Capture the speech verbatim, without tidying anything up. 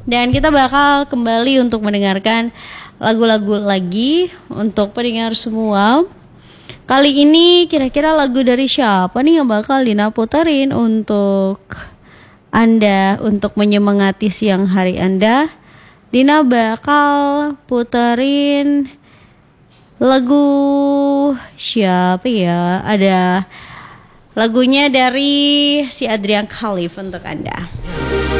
Dan kita bakal kembali untuk mendengarkan lagu-lagu lagi untuk pendengar semua. Kali ini kira-kira lagu dari siapa nih yang bakal Dina puterin untuk Anda, untuk menyemangati siang hari Anda? Dina bakal puterin lagu siapa ya? Ada lagunya dari si Adrian Khalif untuk Anda.